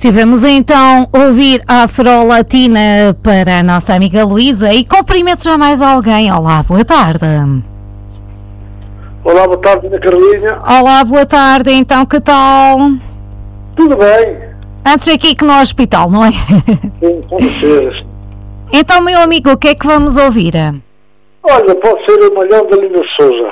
Estivemos então a ouvir a Afro-Latina para a nossa amiga Luísa e cumprimento já mais alguém. Olá, boa tarde. Olá, boa tarde, Ana Carolina. Olá, boa tarde, então que tal? Tudo bem? Antes aqui que no hospital, não é? Sim, com vocês. Então, meu amigo, o que é que vamos ouvir? Olha, pode ser o Malhão da Linda de Souza.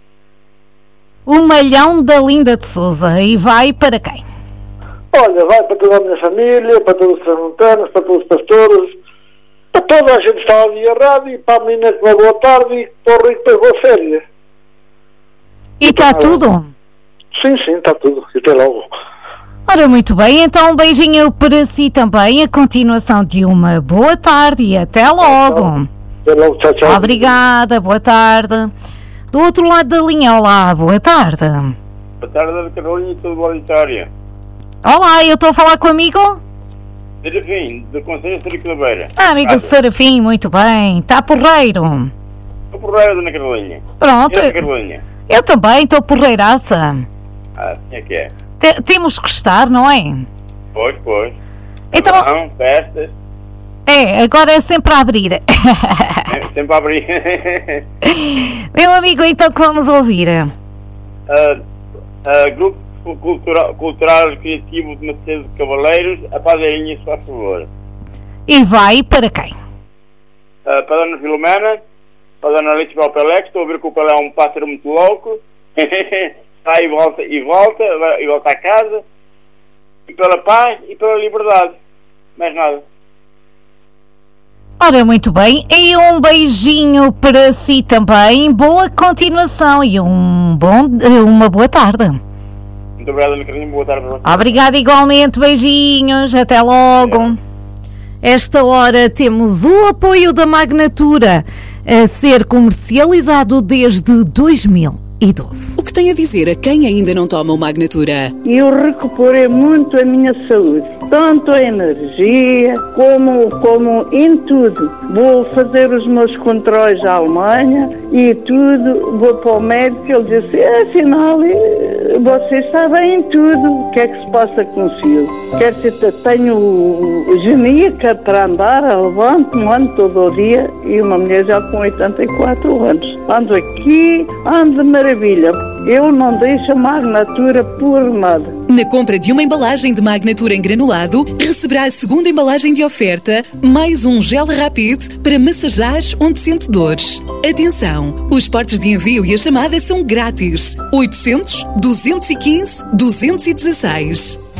O Malhão da Linda de Souza. E vai para quem? Olha, vai para toda a minha família, para todos os transmontanos, para todos os pastores, para toda a gente que está ali a rádio, e para a menina que vai boa tarde e para o Rico que boa férias. E está tudo? Sim, está tudo. E até logo. Ora, muito bem, então um beijinho para si também, a continuação de uma boa tarde e até logo. Até logo, tchau, tchau. Obrigada, boa tarde. Do outro lado da linha, olá, boa tarde. Boa tarde, Ana Carolina e todo o auditório. Olá, eu estou a falar com o amigo? Serafim, do Conselho Sérico da Beira. Amigo Serafim, muito bem, está porreiro. Estou porreiro, Ana Carolina. Pronto, Ana Carolina. eu também estou porreiraça. Assim é que é. Temos que estar, não é? Pois. Então, Não, festas. agora é sempre a abrir. Sempre a abrir. Meu amigo, então que vamos ouvir? Grupo Cultural Criativo de Macedo de Cavaleiros, a Padeirinha, se faz favor. E vai para quem? Para a Dona Filomena, para a Dona Alice Pelé, que estou a ver que o Pelé é um pássaro muito louco. Sai e volta a casa. E pela paz e pela liberdade. Mais nada. Ora, muito bem, e um beijinho para si também, boa continuação e uma boa tarde. Muito obrigado, Ana Carolina, boa tarde. Obrigada igualmente, beijinhos, até logo. Esta hora temos o apoio da Magnatura a ser comercializado desde 2012. O que tem a dizer a quem ainda não toma o Magnatura? Eu recuperei muito a minha saúde, tanto a energia como em tudo. Vou fazer os meus controles à Alemanha e tudo, vou para o médico, ele disse, afinal, você está bem em tudo, o que é que se passa consigo? Quer dizer, tenho genica para andar, levanto-me, ando todo o dia, e uma mulher já com 84 anos. Ando aqui, ando de maravilha. Eu não deixo a Magnatura por nada. Na compra de uma embalagem de Magnatura em granulado, receberá a segunda embalagem de oferta, mais um gel Rapid para massajar onde sente dores. Atenção, os portos de envio e a chamada são grátis. 800 215 216.